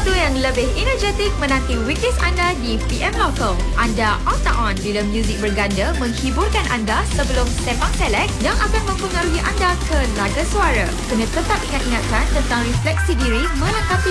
waktu yang lebih energetik menanti weekdays anda di PM Local. Anda on tak on bila muzik berganda menghiburkan anda sebelum sembang select yang akan mempengaruhi anda ke laga suara. Kena tetap ingat-ingatkan tentang refleksi diri melengkapi